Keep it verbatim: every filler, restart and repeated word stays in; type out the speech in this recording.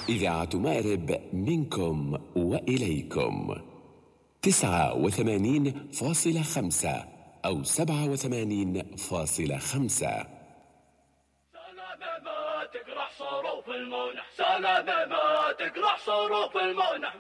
إذاعة مأرب منكم وإليكم تسعة وثمانين فاصلة خمسة أو سبعة وثمانين فاصلة خمسة. سلامة ما تقرح صاروخ المنح، سلامة ما تقرح صاروخ المنح.